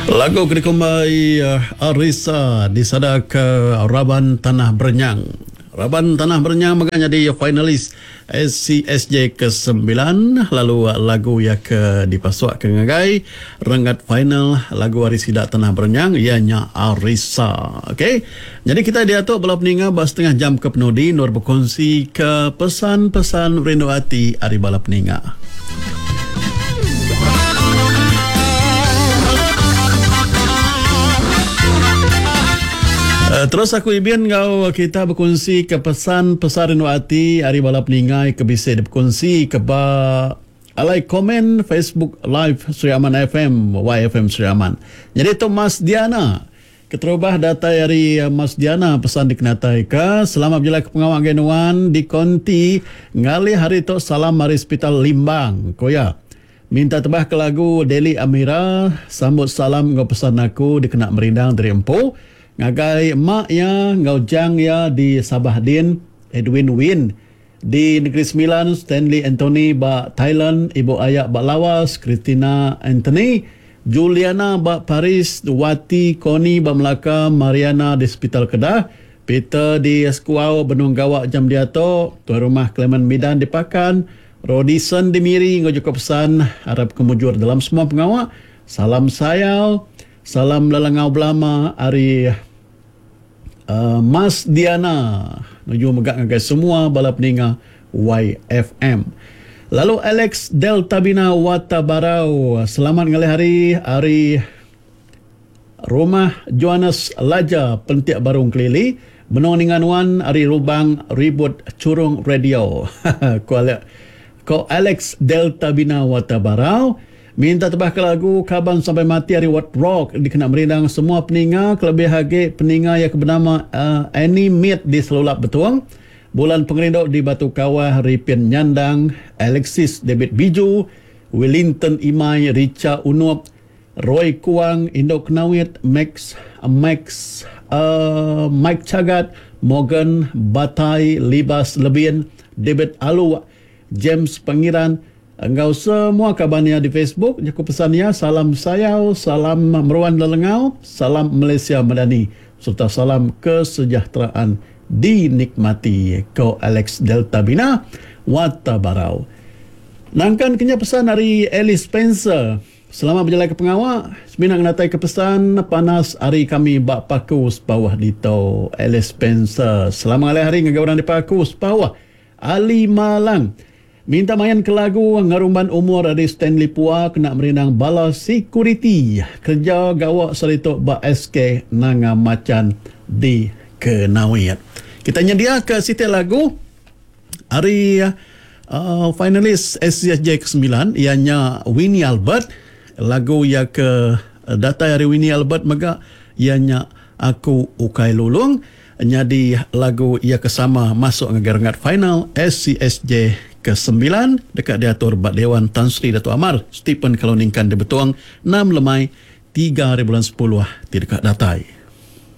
Lagu kedikumai Arisa disada ke Raban Tanah Berenyang. Raban Tanah Berenyang maganya di finalis SCSJ ke-9. Lalu lagu yang ke dipasuak ke ngagai rengat final lagu Arisida Tanah Berenyang ianya Arisa. Okey. Jadi kita diatuk belah peninga bah setengah jam ke penudi nur berkongsi ke pesan-pesan rindu hati ari bala peninga. Terus aku ibian kau kita berkongsi ke pesan-pesan rindu hati hari bala peningai ke bisa berkongsi ke alai komen Facebook live Sri Aman FM YFM Sri Aman. Jadi itu Mas Diana keterubah data dari Mas Diana pesan dikenatai ke selamat berjalan ke pengawal genuan di konti ngali hari itu salam mari hospital Limbang koya. Minta tebah ke lagu Deli Amira sambut salam ngau pesan aku dikena merindang dari empu. Ngagai mak ya ngau jang ya di Sabah Din Edwin Win di Negeri Sembilan Stanley Anthony ba Thailand Ibu Ayak ba Lawas Christina Anthony Juliana ba Paris Wati Koni ba Melaka Mariana di Hospital Kedah Peter di Eskuau Benung Gawak Jam Diato tuan rumah Clement Midan di Pakan Rodison di Miri ngau juga pesan harap kemujur dalam semua pengawak salam sayau. Salam lalangau belama hari Mas Diana nuju megak ngagai semua bala peninga YFM. Lalu Alex Delta Bina Watabarau selamat ngalih hari rumah Johannes Laja Pentiak Barung Kelili menong dengan wan hari rubang ribut curung radio. Ko Alex Delta Bina Watabarau minta tebah ke lagu Kaban Sampai Mati hari What Rock dikena merindang semua peninga kelebih hage peninga yang bernama Annie Mead di Selulap Betuang Bulan Pengerindok di Batu Kawah Ripin Nyandang Alexis David Biju Wellington Imai Richa Unup Roy Kuang Indok Knawit Mike Cagat Morgan Batai Libas Lebien David Alu James Pangiran engkau semua kabarnya di Facebook jaku pesannya salam sayau salam meruan lelengau salam Malaysia Madani serta salam kesejahteraan dinikmati kau Alex Delta Bina Watabarau. Nangkan kenya pesan dari Alice Spencer selamat berjalan ke pengawak seminang natai ke pesan panas hari kami bak pakus bawah dito Alice Spencer selamat hari ngagauran di pakus bawah Ali Malang. Minta mayan ke lagu ngarumban umur dari Stanley Pua kena merindang bala security kerja gawak salitok ba SK nanga macan di Kenawit. Kita nyedia ke situ lagu hari finalis SCSJ ke-9 ianya Winnie Albert lagu yang ke data hari Winnie Albert mega ianya Aku Ukai Lulung jadi lagu ia kesama masuk ngagar-ngat final SCSJ ke-9 dekat diatur Bat Dewan Tan Sri Dato' Amar Stephen Kaloningkan di Betuang 6 Lemai 3 bulan 10 di dekat datai.